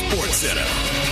Sports Center.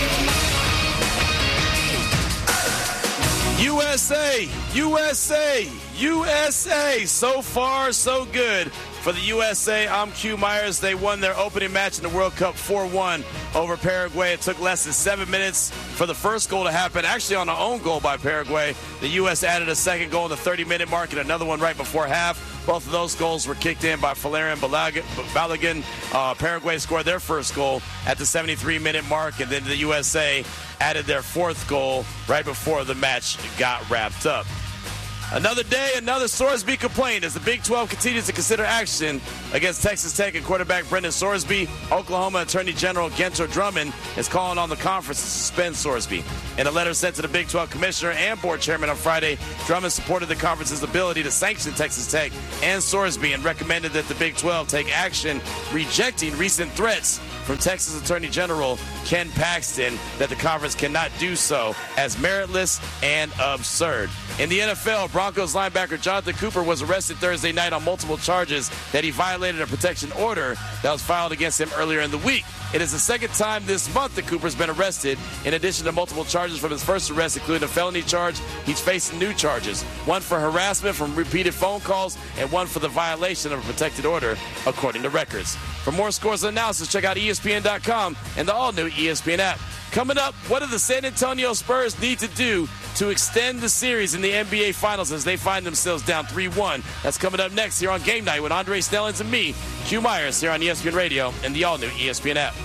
USA, USA, USA. So far, so good for the USA. I'm Q Myers. They won their opening match in the World Cup 4-1 over Paraguay. It took less than 7 minutes for the first goal to happen, actually on an own goal by Paraguay. The U.S. added a second goal in the 30-minute mark and another one right before half. Both of those goals were kicked in by Valerian Balogun. Paraguay scored their first goal at the 73-minute mark, and then the USA added their fourth goal right before the match got wrapped up. Another day, another Sorsby complaint as the Big 12 continues to consider action against Texas Tech and quarterback Brendan Sorsby. Oklahoma Attorney General Genter Drummond is calling on the conference to suspend Sorsby. In a letter sent to the Big 12 commissioner and board chairman on Friday, Drummond supported the conference's ability to sanction Texas Tech and Sorsby and recommended that the Big 12 take action, rejecting recent threats from Texas Attorney General Ken Paxton that the conference cannot do so as meritless and absurd. In the NFL, Broncos linebacker Jonathan Cooper was arrested Thursday night on multiple charges that he violated a protection order that was filed against him earlier in the week. It is the second time this month that Cooper's been arrested. In addition to multiple charges from his first arrest, including a felony charge, he's facing new charges. One for harassment from repeated phone calls and one for the violation of a protected order, according to records. For more scores and analysis, check out ESPN.com and the all-new ESPN app. Coming up, what do the San Antonio Spurs need to do to extend the series in the NBA Finals as they find themselves down 3-1? That's coming up next here on Game Night with Andre Stellings and me, Q Myers, here on ESPN Radio and the all-new ESPN app.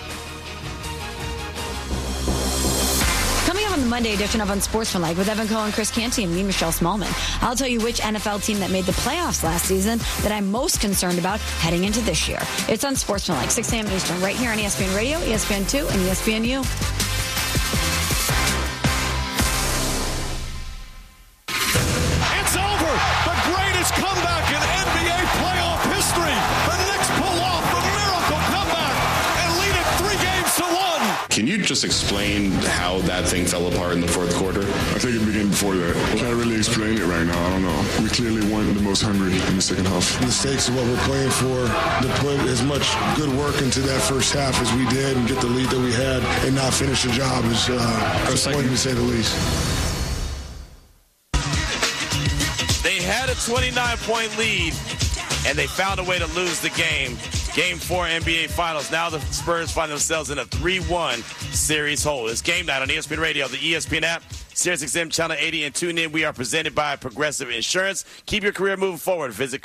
Coming up on the Monday edition of Unsportsmanlike with Evan Cohen, Chris Canty, and me, Michelle Smallman. I'll tell you which NFL team that made the playoffs last season that I'm most concerned about heading into this year. It's Unsportsmanlike, 6 a.m. Eastern, right here on ESPN Radio, ESPN2, and ESPNU. It's over! The greatest comeback in NBA playoff history! The Knicks pull off the miracle comeback and lead it 3-1. Can you just explain how that thing fell apart in the fourth quarter? I think it began before that. I can't really explain it right now. I don't know. We clearly weren't the most hungry in the second half. The stakes of what we're playing for, to put as much good work into that first half as we did and get the lead that we had and not finish the job is disappointing to say the least. They had a 29-point lead, and they found a way to lose the game. Game 4 NBA Finals. Now the Spurs find themselves in a 3-1 series hole. It's Game Night on ESPN Radio, the ESPN app, SiriusXM Channel 80, and tune in. We are presented by Progressive Insurance. Keep your career moving forward. Visit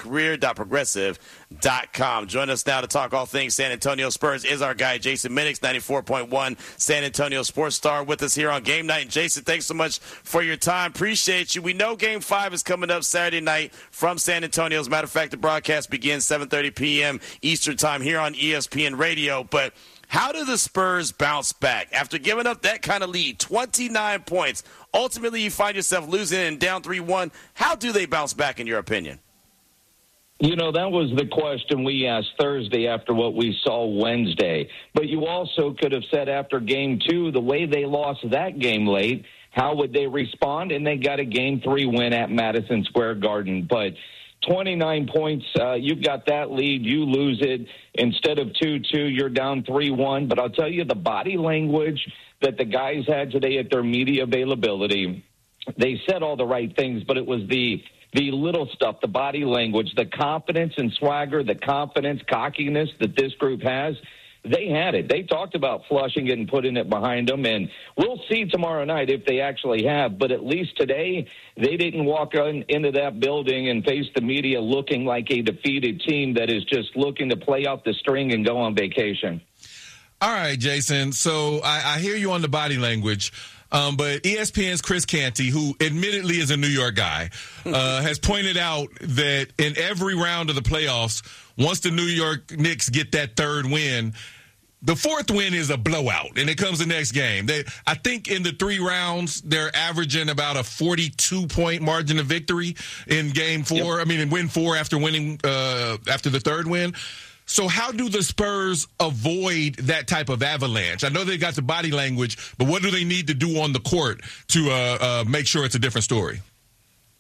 career.progressive.com. Join us now to talk all things San Antonio Spurs is our guy, Jason Minix, 94.1 San Antonio Sports Star, with us here on Game Night. And Jason, thanks so much for your time. Appreciate you. We know Game 5 is coming up Saturday night from San Antonio. As a matter of fact, the broadcast begins 7:30 p.m. Eastern time here on ESPN Radio. But how do the Spurs bounce back after giving up that kind of lead, 29 points? Ultimately, you find yourself losing and down 3-1. How do they bounce back, in your opinion? You know, that was the question we asked Thursday after what we saw Wednesday. But you also could have said after Game 2, the way they lost that game late, how would they respond? And they got a Game 3 win at Madison Square Garden. But 29 points, you've got that lead, you lose it. Instead of 2-2, you're down 3-1. But I'll tell you, the body language that the guys had today at their media availability, they said all the right things, but it was the little stuff, the body language, the confidence and swagger, the confidence, cockiness that this group has. They had it. They talked about flushing it and putting it behind them, and we'll see tomorrow night if they actually have. But at least today, they didn't walk into that building and face the media looking like a defeated team that is just looking to play out the string and go on vacation. All right, Jason. So I hear you on the body language. But ESPN's Chris Canty, who admittedly is a New York guy, has pointed out that in every round of the playoffs, once the New York Knicks get that third win, the fourth win is a blowout, and it comes the next game. I think in the 3 rounds, they're averaging about a 42-point margin of victory in Game 4. Yep. I mean, in win 4 after winning after the third win. So how do the Spurs avoid that type of avalanche? I know they got the body language, but what do they need to do on the court to make sure it's a different story?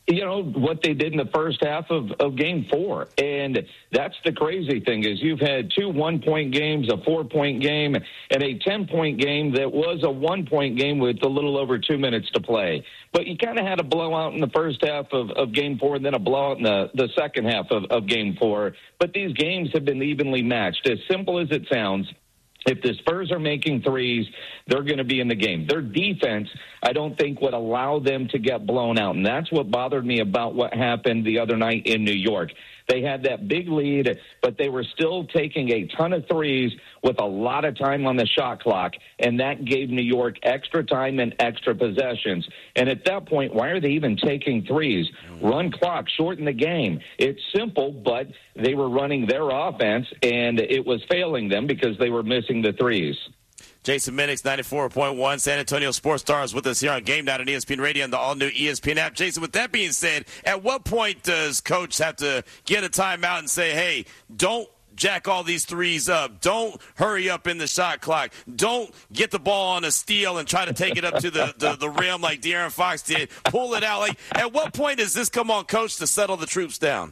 what they did in the first half of Game 4. And that's the crazy thing is you've had 2 1-point games, a 4-point game, and a 10-point game that was a 1-point game with a little over 2 minutes to play. But you kind of had a blowout in the first half of Game 4 and then a blowout in the second half of Game 4. But these games have been evenly matched. As simple as it sounds, if the Spurs are making threes, they're going to be in the game. Their defense, I don't think, would allow them to get blown out. And that's what bothered me about what happened the other night in New York. They had that big lead, but they were still taking a ton of threes with a lot of time on the shot clock, and that gave New York extra time and extra possessions. And at that point, why are they even taking threes? Run clock, shorten the game. It's simple, but they were running their offense, and it was failing them because they were missing the threes. Jason Minix, 94.1, San Antonio Sports Stars with us here on Game Night on ESPN Radio and the all-new ESPN app. Jason, with that being said, at what point does Coach have to get a timeout and say, hey, don't jack all these threes up. Don't hurry up in the shot clock. Don't get the ball on a steal and try to take it up to the rim like De'Aaron Fox did. Pull it out. Like, at what point does this come on Coach to settle the troops down?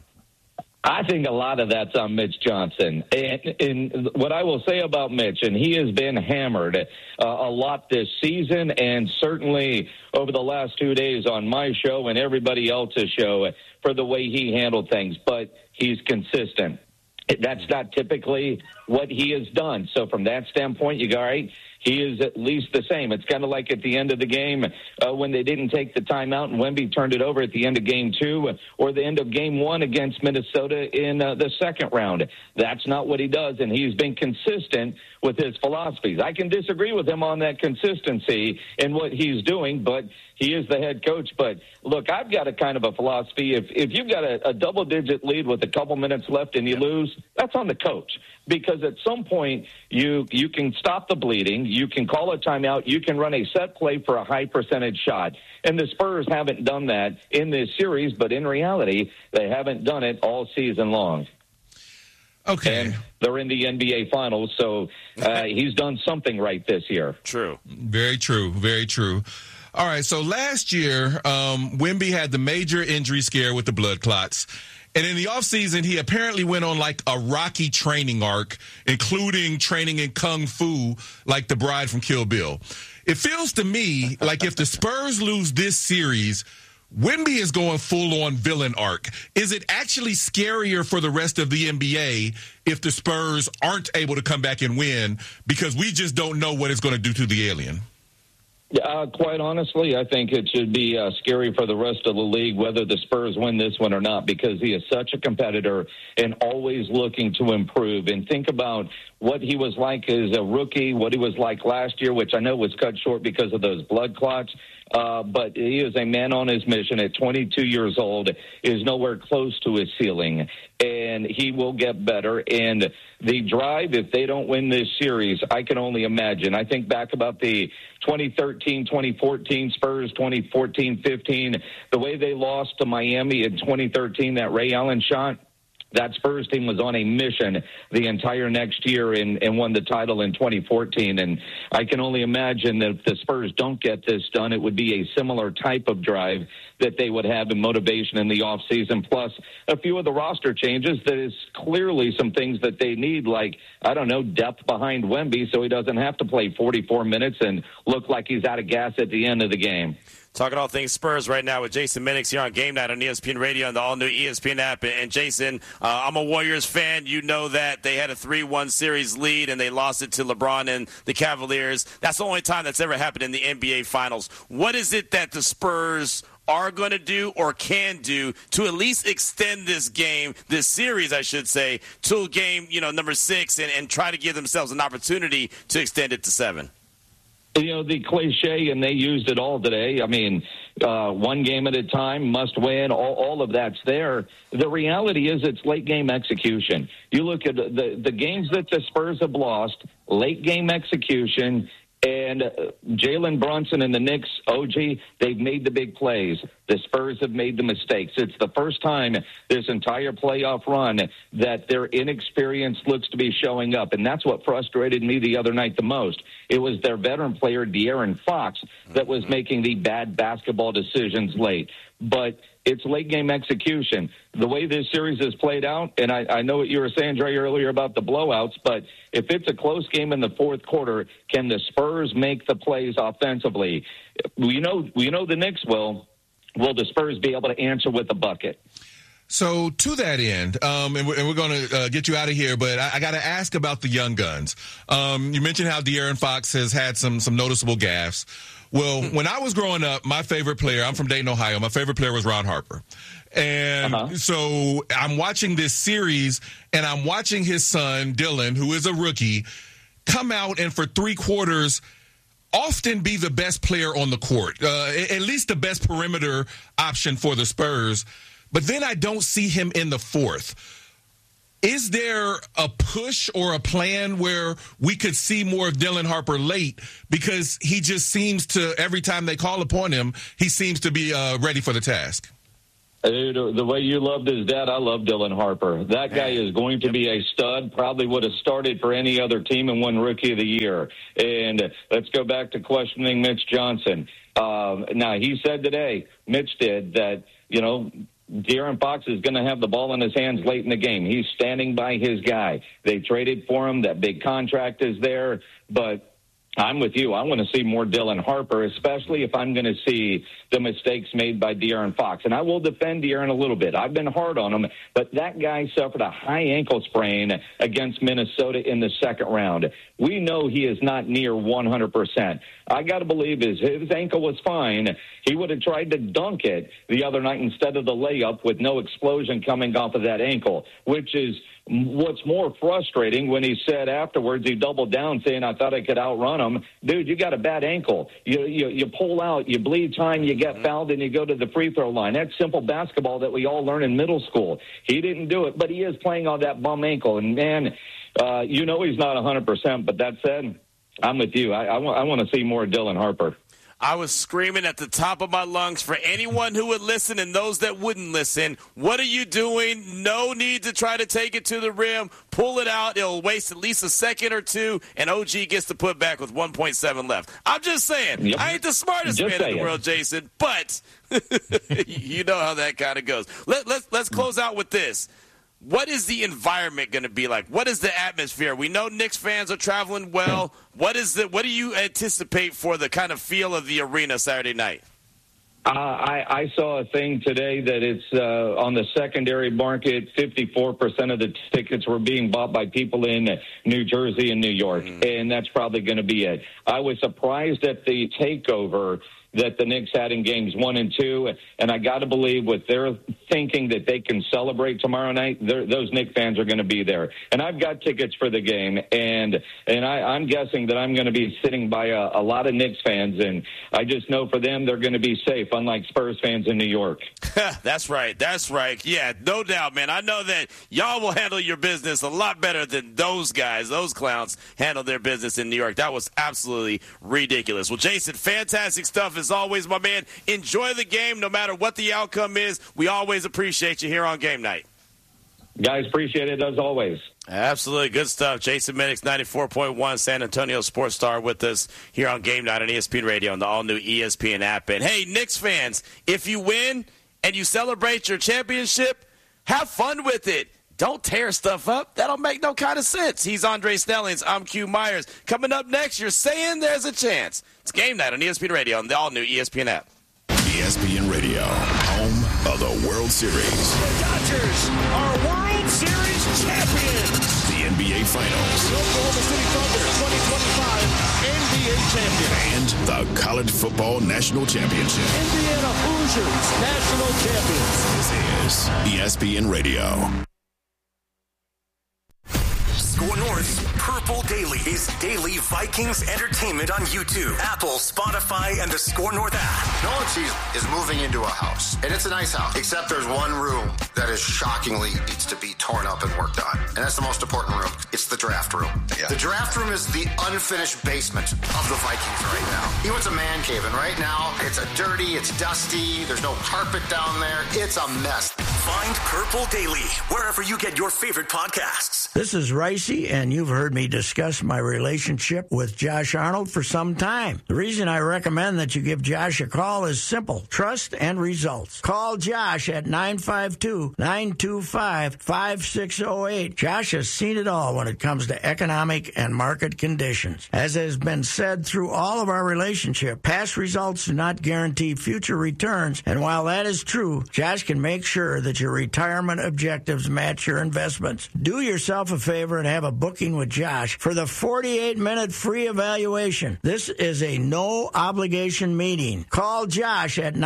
I think a lot of that's on Mitch Johnson. And what I will say about Mitch, and he has been hammered a lot this season and certainly over the last 2 days on my show and everybody else's show for the way he handled things. But he's consistent. That's not typically what he has done. So from that standpoint, you go, all right, he is at least the same. It's kind of like at the end of the game when they didn't take the timeout and Wemby turned it over at the end of Game 2 or the end of Game 1 against Minnesota in the second round. That's not what he does, and he's been consistent with his philosophies. I can disagree with him on that consistency in what he's doing, but he is the head coach. But, look, I've got a kind of a philosophy. If you've got a double-digit lead with a couple minutes left and you lose, that's on the coach. Because at some point, you can stop the bleeding, you can call a timeout, you can run a set play for a high percentage shot. And the Spurs haven't done that in this series, but in reality, they haven't done it all season long. Okay. And they're in the NBA Finals, so he's done something right this year. True. Very true. Very true. All right, so last year, Wemby had the major injury scare with the blood clots. And in the offseason, he apparently went on like a rocky training arc, including training in Kung Fu like the bride from Kill Bill. It feels to me like if the Spurs lose this series, Wemby is going full-on villain arc. Is it actually scarier for the rest of the NBA if the Spurs aren't able to come back and win because we just don't know what it's going to do to the alien? Quite honestly, I think it should be scary for the rest of the league whether the Spurs win this one or not because he is such a competitor and always looking to improve. And think about what he was like as a rookie, what he was like last year, which I know was cut short because of those blood clots. But he is a man on his mission at 22 years old, is nowhere close to his ceiling, and he will get better. And the drive, if they don't win this series, I can only imagine. I think back about the 2013, 2014 Spurs, 2014-15, the way they lost to Miami in 2013, that Ray Allen shot. That Spurs team was on a mission the entire next year and won the title in 2014. And I can only imagine that if the Spurs don't get this done, it would be a similar type of drive that they would have in motivation in the offseason, plus a few of the roster changes. That is clearly some things that they need, like, I don't know, depth behind Wemby so he doesn't have to play 44 minutes and look like he's out of gas at the end of the game. Talking all things Spurs right now with Jason Minix here on Game Night on ESPN Radio and the all-new ESPN app. And Jason, I'm a Warriors fan. You know that. They had a 3-1 series lead, and they lost it to LeBron and the Cavaliers. That's the only time that's ever happened in the NBA Finals. What is it that the Spurs are going to do or can do to at least extend this game, this series, I should say, to game, number 6 and try to give themselves an opportunity to extend it to 7? The cliche, and they used it all today. I mean, one game at a time, must win, all of that's there. The reality is it's late game execution. You look at the games that the Spurs have lost, late game execution, and Jalen Brunson and the Knicks, OG, they've made the big plays. The Spurs have made the mistakes. It's the first time this entire playoff run that their inexperience looks to be showing up, and that's what frustrated me the other night the most. It was their veteran player, De'Aaron Fox, that was making the bad basketball decisions late. But It's late game execution. The way this series has played out, and I know what you were saying, Dre, earlier about the blowouts, but if it's a close game in the fourth quarter, can the Spurs make the plays offensively? We know the Knicks will. Will the Spurs be able to answer with a bucket? So to that end, and we're going to get you out of here, but I got to ask about the young guns. You mentioned how De'Aaron Fox has had some noticeable gaffes. Well, when I was growing up, my favorite player, I'm from Dayton, Ohio, my favorite player was Ron Harper. And so I'm watching this series, and I'm watching his son, Dylan, who is a rookie, come out and for 3 quarters often be the best player on the court, at least the best perimeter option for the Spurs. But then I don't see him in the fourth. Is there a push or a plan where we could see more of Dylan Harper late? Because he just seems to, every time they call upon him, he seems to be ready for the task. The way you loved his dad, I love Dylan Harper. That guy is going to be a stud, probably would have started for any other team and won Rookie of the Year. And let's go back to questioning Mitch Johnson. Now, he said today, Mitch did, that, De'Aaron Fox is going to have the ball in his hands late in the game. He's standing by his guy. They traded for him. That big contract is there. But I'm with you. I want to see more Dylan Harper, especially if I'm going to see the mistakes made by De'Aaron Fox. And I will defend De'Aaron a little bit. I've been hard on him, but that guy suffered a high ankle sprain against Minnesota in the second round. We know he is not near 100%. I got to believe his ankle was fine. He would have tried to dunk it the other night instead of the layup with no explosion coming off of that ankle, which is what's more frustrating. When he said afterwards, he doubled down saying, I thought I could outrun him. Dude, you got a bad ankle. You pull out, you bleed time, you get fouled, and you go to the free throw line. That's simple basketball that we all learn in middle school. He didn't do it, but he is playing on that bum ankle. And, man, he's not 100%. But that said, I'm with you. I want to see more Dylan Harper. I was screaming at the top of my lungs for anyone who would listen and those that wouldn't listen. What are you doing? No need to try to take it to the rim. Pull it out. It'll waste at least a second or two, and OG gets to put back with 1.7 left. I'm just saying. Yep. I ain't the smartest man in the world, Jason, but you know how that kind of goes. Let's close out with this. What is the environment going to be like? What is the atmosphere? We know Knicks fans are traveling well. What do you anticipate for the kind of feel of the arena Saturday night? I saw a thing today that it's on the secondary market, 54% of the tickets were being bought by people in New Jersey and New York, and that's probably going to be it. I was surprised at the takeover that the Knicks had in games 1 and 2, and I got to believe with their thinking that they can celebrate tomorrow night, those Knicks fans are going to be there. And I've got tickets for the game, and I'm guessing that I'm going to be sitting by a lot of Knicks fans, and I just know for them they're going to be safe, unlike Spurs fans in New York. That's right. Yeah, no doubt, man. I know that y'all will handle your business a lot better than those guys, those clowns, handle their business in New York. That was absolutely ridiculous. Well, Jason, fantastic stuff as always, my man. Enjoy the game no matter what the outcome is. We always appreciate you here on Game Night. Guys, appreciate it as always. Absolutely. Good stuff. Jason Minix, 94.1 San Antonio Sports Star with us here on Game Night on ESPN Radio and the all-new ESPN app. And, hey, Knicks fans, if you win and you celebrate your championship, have fun with it. Don't tear stuff up. That'll make no kind of sense. He's Andre Snellings. I'm Q Myers. Coming up next, you're saying there's a chance. It's Game Night on ESPN Radio and the all-new ESPN app. ESPN Radio, home of the World Series. The Dodgers are World Series champions. The NBA Finals. The Oklahoma City Thunder 2025 NBA champion. And the College Football National Championship. Indiana Hoosiers national champions. This is ESPN Radio. Score North's Purple Daily is daily Vikings entertainment on YouTube, Apple, Spotify, and the Score North app. Nolan Cheese is moving into a house, and it's a nice house, except there's one room that is shockingly needs to be torn up and worked on, and that's the most important room. It's the draft room. Yeah. The draft room is the unfinished basement of the Vikings right now. You know, it's a man cave, and right now it's dirty, it's dusty, there's no carpet down there. It's a mess. Find Purple Daily wherever you get your favorite podcasts. This is Ricey, and you've heard me discuss my relationship with Josh Arnold for some time. The reason I recommend that you give Josh a call is simple: trust and results. Call Josh at 952-925-5608. Josh has seen it all when it comes to economic and market conditions. As has been said through all of our relationship, past results do not guarantee future returns, and while that is true, Josh can make sure that your retirement objectives match your investments. Do yourself a favor and have a booking with Josh for the 48-minute free evaluation. This is a no-obligation meeting. Call Josh at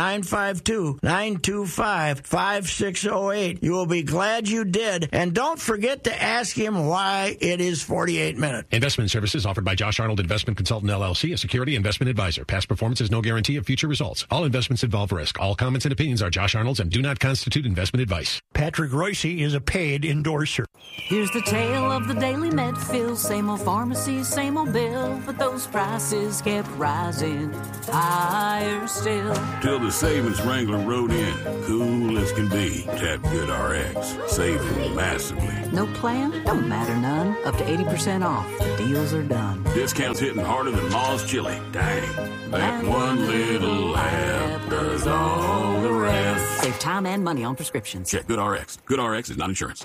952-925-5608. You will be glad you did, and don't forget to ask him why it is 48 minutes. Investment services offered by Josh Arnold Investment Consultant LLC, a security investment advisor. Past performance is no guarantee of future results. All investments involve risk. All comments and opinions are Josh Arnold's and do not constitute investment advice. Patrick Royce is a paid endorser. Here's the tale of the daily Medfield. Same old pharmacy, same old bill, but those prices kept rising higher still. Till the savings wrangler rode in, cool as can be. Tap GoodRx, saving massively. No plan? Don't matter none. Up to 80% off. The deals are done. Discounts hitting harder than Ma's chili. Dang. That one little app does all the rest. Save time and money on prescriptions. Check GoodRx. GoodRx is not insurance.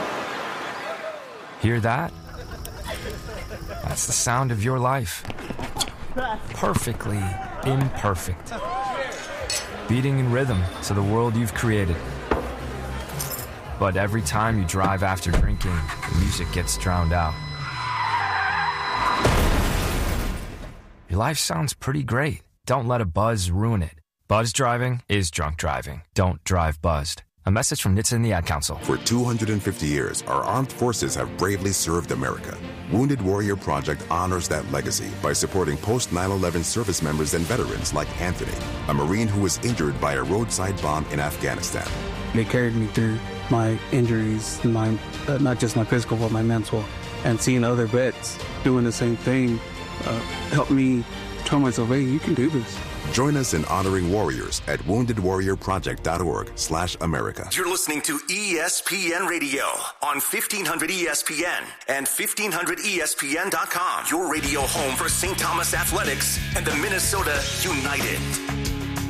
Hear that? That's the sound of your life. Perfectly imperfect. Beating in rhythm to the world you've created. But every time you drive after drinking, the music gets drowned out. Your life sounds pretty great. Don't let a buzz ruin it. Buzz driving is drunk driving. Don't drive buzzed. A message from NHTSA and the Ad Council. For 250 years, our armed forces have bravely served America. Wounded Warrior Project honors that legacy by supporting post-9/11 service members and veterans like Anthony, a Marine who was injured by a roadside bomb in Afghanistan. They carried me through my injuries, not just my physical, but my mental. And seeing other vets doing the same thing helped me tell myself, hey, you can do this. Join us in honoring warriors at woundedwarriorproject.org/America. You're listening to ESPN Radio on 1500 ESPN and 1500ESPN.com. Your radio home for St. Thomas Athletics and the Minnesota United.